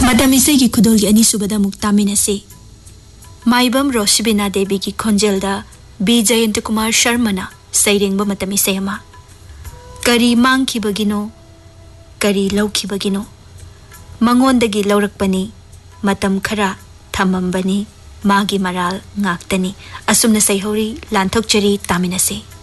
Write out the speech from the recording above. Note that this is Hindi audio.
मदम इसे की खुदोल की अनिसुबदा मुक्तामिन से माइबम रोशबिना देवी की खोंजेलदा बी जयंत कुमार शर्मना सैरेंग मदम इसे अमा करी मांग की बगिनो करी लौ की बगिनो मंगोंदगी लौरकपनी मतम खरा थमंबनी मागी moral ngaktani asumna saihori lanthokchari taminase